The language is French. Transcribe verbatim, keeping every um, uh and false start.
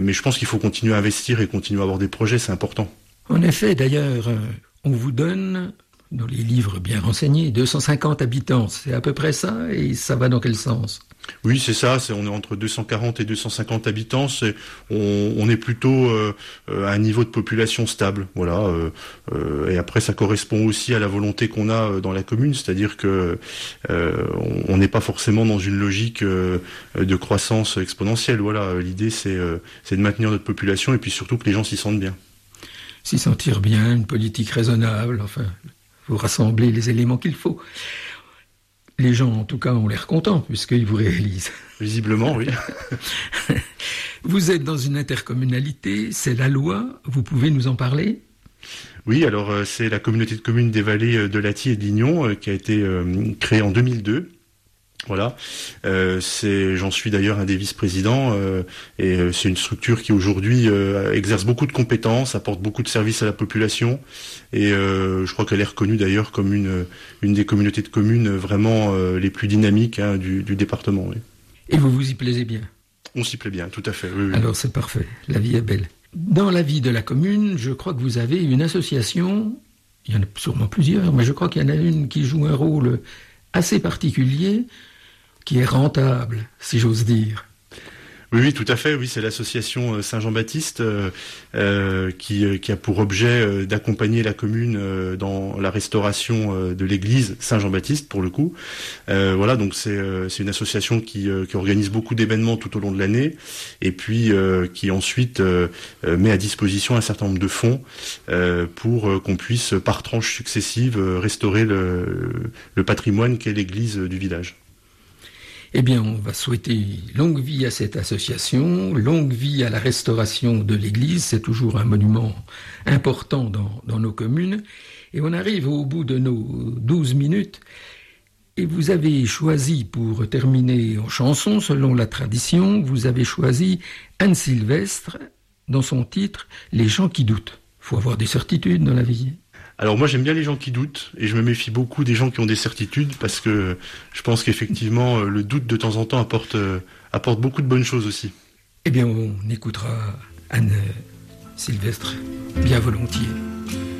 Mais je pense qu'il faut continuer à investir et continuer à avoir des projets, c'est important. En effet, d'ailleurs, on vous donne, dans les livres bien renseignés, deux cent cinquante habitants. C'est à peu près ça, et ça va dans quel sens ? Oui, c'est ça, c'est, on est entre deux cent quarante et deux cent cinquante habitants, c'est, on, on est plutôt euh, à un niveau de population stable, voilà, euh, euh, et après ça correspond aussi à la volonté qu'on a dans la commune, c'est-à-dire que euh, on n'est pas forcément dans une logique euh, de croissance exponentielle, voilà, l'idée c'est, euh, c'est de maintenir notre population et puis surtout que les gens s'y sentent bien. S'y sentir bien, une politique raisonnable, enfin, vous rassemblez les éléments qu'il faut. Les gens, en tout cas, ont l'air contents puisqu'ils vous réalisent. Visiblement, oui. Vous êtes dans une intercommunalité, c'est la loi, vous pouvez nous en parler ? Oui, alors euh, c'est la communauté de communes des vallées de Lathy et de Lignon euh, qui a été euh, créée en deux mille deux. Voilà, euh, c'est, j'en suis d'ailleurs un des vice-présidents euh, et euh, c'est une structure qui aujourd'hui euh, exerce beaucoup de compétences, apporte beaucoup de services à la population et euh, je crois qu'elle est reconnue d'ailleurs comme une, une des communautés de communes vraiment euh, les plus dynamiques hein, du, du département. Oui. Et vous vous y plaisez bien ? On s'y plaît bien, tout à fait. Oui, oui. Alors c'est parfait, la vie est belle. Dans la vie de la commune, je crois que vous avez une association, il y en a sûrement plusieurs, mais je crois qu'il y en a une qui joue un rôle assez particulier, qui est rentable, si j'ose dire. Oui, oui, tout à fait. Oui, c'est l'association Saint-Jean-Baptiste euh, euh, qui, qui a pour objet euh, d'accompagner la commune euh, dans la restauration euh, de l'église Saint-Jean-Baptiste, pour le coup. Euh, voilà, donc c'est, euh, c'est une association qui, euh, qui organise beaucoup d'événements tout au long de l'année et puis euh, qui ensuite euh, met à disposition un certain nombre de fonds euh, pour euh, qu'on puisse, par tranches successives, euh, restaurer le, le patrimoine qu'est l'église du village. Eh bien, on va souhaiter longue vie à cette association, longue vie à la restauration de l'église. C'est toujours un monument important dans, dans nos communes. Et on arrive au bout de nos douze minutes. Et vous avez choisi, pour terminer en chanson, selon la tradition, vous avez choisi Anne Sylvestre dans son titre « Les gens qui doutent ». Il faut avoir des certitudes dans la vie. Alors moi j'aime bien les gens qui doutent et je me méfie beaucoup des gens qui ont des certitudes parce que je pense qu'effectivement le doute de temps en temps apporte, apporte beaucoup de bonnes choses aussi. Eh bien on écoutera Anne Sylvestre bien volontiers.